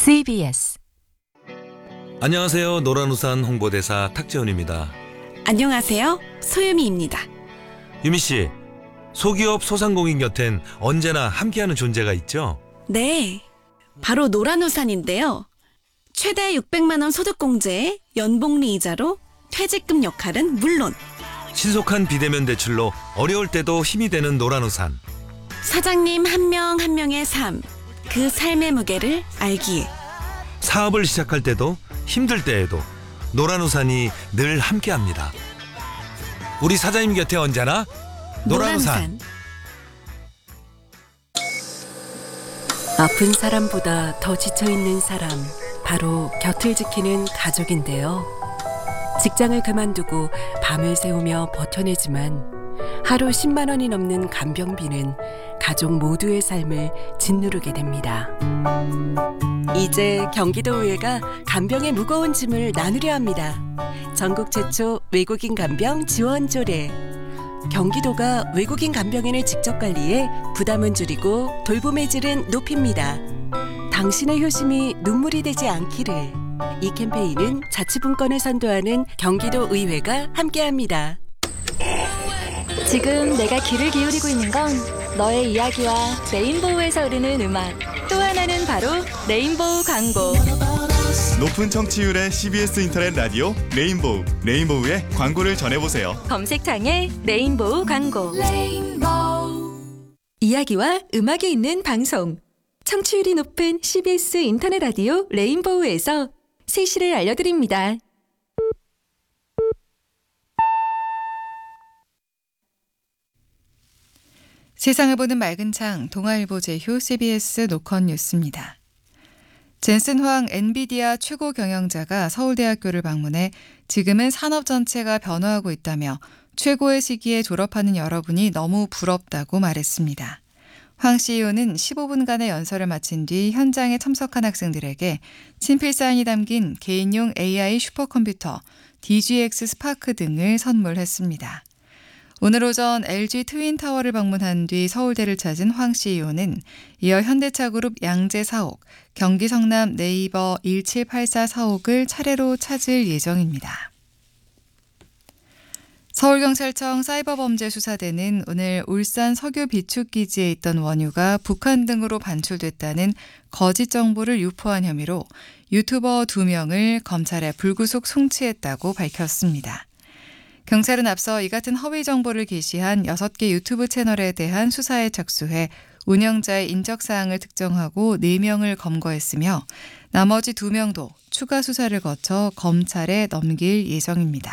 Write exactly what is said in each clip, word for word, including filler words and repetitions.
씨비에스. 안녕하세요. 노란우산 홍보대사 탁재훈입니다. 안녕하세요. 소유미입니다. 유미씨, 소기업 소상공인 곁엔 언제나 함께하는 존재가 있죠? 네, 바로 노란우산인데요. 최대 육백만 원 소득공제에 연복리 이자로 퇴직금 역할은 물론 신속한 비대면 대출로 어려울 때도 힘이 되는 노란우산. 사장님 한 명 한 명의 삶, 그 삶의 무게를 알기에 사업을 시작할 때도 힘들 때에도 노란우산이 늘 함께합니다. 우리 사장님 곁에 언제나 노란우산. 아픈 사람보다 더 지쳐있는 사람, 바로 곁을 지키는 가족인데요. 직장을 그만두고 밤을 새우며 버텨내지만 하루 십만 원이 넘는 간병비는 가족 모두의 삶을 짓누르게 됩니다. 이제 경기도의회가 간병의 무거운 짐을 나누려 합니다. 전국 최초 외국인 간병 지원 조례. 경기도가 외국인 간병인을 직접 관리해 부담은 줄이고 돌봄의 질은 높입니다. 당신의 효심이 눈물이 되지 않기를. 이 캠페인은 자치분권을 선도하는 경기도의회가 함께합니다. 지금 내가 귀를 기울이고 있는 건 너의 이야기와 레인보우에서 흐르는 음악, 또 하나는 바로 레인보우 광고. 높은 청취율의 씨비에스 인터넷 라디오 레인보우, 레인보우의 광고를 전해보세요. 검색창에 레인보우 광고. 레인보우. 이야기와 음악이 있는 방송, 청취율이 높은 씨비에스 인터넷 라디오 레인보우에서 세시를 알려드립니다. 세상을 보는 맑은 창, 동아일보 제휴 씨비에스 노컷 뉴스입니다. 젠슨 황 엔비디아 최고 경영자가 서울대학교를 방문해 지금은 산업 전체가 변화하고 있다며 최고의 시기에 졸업하는 여러분이 너무 부럽다고 말했습니다. 황 씨이오는 십오 분간의 연설을 마친 뒤 현장에 참석한 학생들에게 친필 사인이 담긴 개인용 에이아이 슈퍼컴퓨터 디지엑스 스파크 등을 선물했습니다. 오늘 오전 엘지 트윈타워를 방문한 뒤 서울대를 찾은 황 씨이오는 이어 현대차그룹 양재 사옥, 경기 성남 네이버 일칠팔사 사옥을 차례로 찾을 예정입니다. 서울경찰청 사이버범죄수사대는 오늘 울산 석유 비축기지에 있던 원유가 북한 등으로 반출됐다는 거짓 정보를 유포한 혐의로 유튜버 두 명을 검찰에 불구속 송치했다고 밝혔습니다. 경찰은 앞서 이 같은 허위 정보를 게시한 여섯 개 유튜브 채널에 대한 수사에 착수해 운영자의 인적사항을 특정하고 네 명을 검거했으며 나머지 두 명도 추가 수사를 거쳐 검찰에 넘길 예정입니다.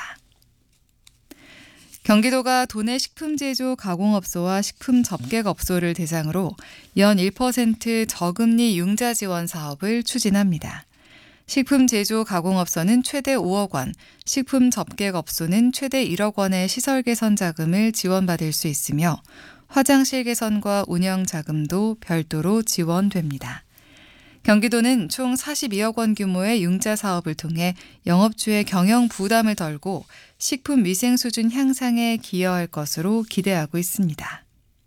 경기도가 도내 식품 제조 가공업소와 식품 접객업소를 대상으로 연 일 퍼센트 저금리 융자 지원 사업을 추진합니다. 식품 제조 가공업소는 최대 오억 원, 식품 접객업소는 최대 일억 원의 시설 개선 자금을 지원받을 수 있으며 화장실 개선과 운영 자금도 별도로 지원됩니다. 경기도는 총 사십이억 원 규모의 융자 사업을 통해 영업주의 경영 부담을 덜고 식품 위생 수준 향상에 기여할 것으로 기대하고 있습니다.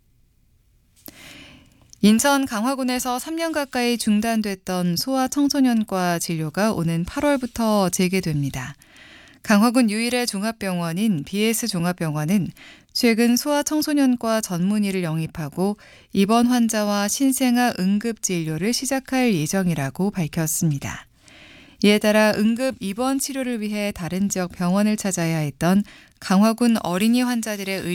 인천 강화군에서 삼 년 가까이 중단됐던 소아청소년과 진료가 오는 팔월부터 재개됩니다. 강화군 유일의 종합병원인 비에스 종합병원은 최근 소아청소년과 전문의를 영입하고 입원 환자와 신생아 응급진료를 시작할 예정이라고 밝혔습니다. 이에 따라 응급 입원 치료를 위해 다른 지역 병원을 찾아야 했던 강화군 어린이 환자들의 의